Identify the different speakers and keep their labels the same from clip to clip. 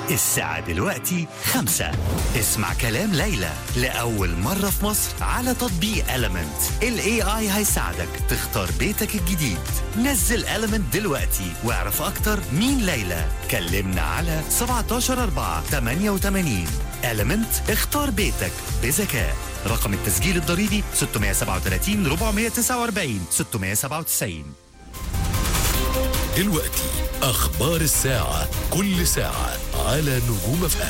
Speaker 1: الساعة دلوقتي 5. اسمع كلام ليلى لأول مرة في مصر على تطبيق Element. ال AI هيساعدك تختار بيتك الجديد. نزل Element دلوقتي واعرف أكتر مين ليلى. كلمنا على 17/4-88. Element، اختار بيتك بذكاء. رقم التسجيل الضريبي 637 449 697.
Speaker 2: دلوقتي أخبار الساعة، كل ساعة على نجوم FM.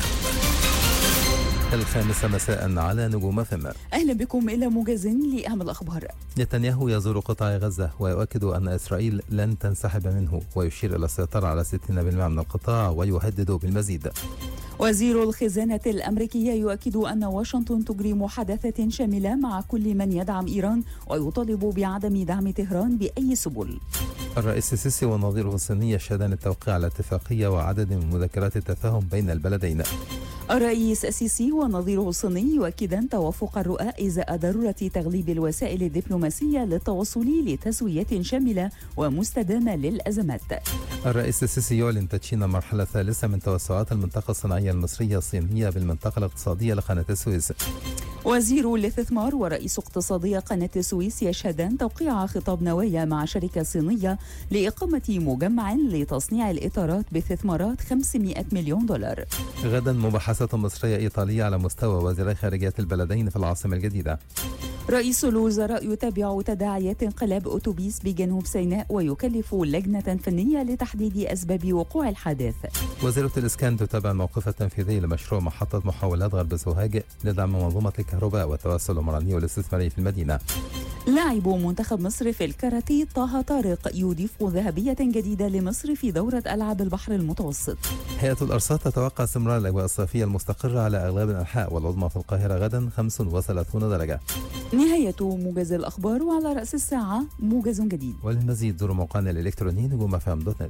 Speaker 3: 5 مساء على نجوم FM.
Speaker 4: أهلا بكم إلى موجز لأهم الأخبار.
Speaker 3: نتنياهو يزور قطاع غزة ويؤكد أن إسرائيل لن تنسحب منه، ويشير إلى السيطرة على 60% من القطاع ويهدد بالمزيد.
Speaker 4: وزير الخزانة الأمريكية يؤكد أن واشنطن تجري محادثة شاملة مع كل من يدعم إيران ويطالب بعدم دعم طهران بأي سبل.
Speaker 3: الرئيس السيسي ونظيره الصيني يشهدان التوقيع على اتفاقية وعدد من مذكرات التفاهم بين البلدين.
Speaker 4: الرئيس السيسي ونظيره الصيني يؤكدان توافق الرؤى إزاء ضرورة تغليب الوسائل الدبلوماسية للتوصل لتسوية شاملة ومستدامة للأزمات.
Speaker 3: الرئيس السيسي يعلن تدشين المرحلة الثالثة من توسعات المنطقة الصناعية المصرية الصينية بالمنطقة الاقتصادية لقناة السويس.
Speaker 4: وزير الاستثمار ورئيس اقتصادية قناة السويس يشهدان توقيع خطاب نوايا مع شركة صينية لإقامة مجمع لتصنيع الإطارات باستثمارات $500 مليون.
Speaker 3: غدا مباحثة مصرية إيطالية على مستوى وزيري خارجية البلدين في العاصمة الجديدة.
Speaker 4: رئيس الوزراء يتابع تداعيات انقلاب أتوبيس بجنوب سيناء ويكلف لجنة فنية لتحديد أسباب وقوع الحادث.
Speaker 3: وزيرة الإسكان تتابع الموقف التنفيذي لمشروع محطة محولات غرب سوهاج لدعم منظومة الكهرباء والتوسع العمراني والاستثماري في المدينة.
Speaker 4: لاعب منتخب مصر في الكاراتيه طه طارق يضيف ذهبية جديدة لمصر في دورة ألعاب البحر المتوسط.
Speaker 3: هيئة الأرصاد تتوقع استمرار الأجواء الصيفية المستقرة على أغلب الأنحاء، والعظمى في القاهرة غدا 35 درجة.
Speaker 4: نهاية موجز الأخبار، وعلى رأس الساعة موجز جديد.
Speaker 3: وللمزيد زوروا موقعنا الإلكتروني نجوم.fm.net.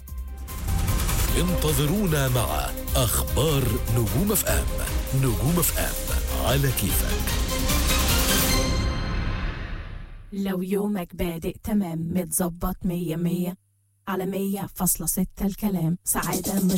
Speaker 2: انتظرونا مع أخبار نجوم FM. نجوم FM على كيفك.
Speaker 5: لو يومك بادئ تمام متظبط 100 على 100.6 الكلام سعادة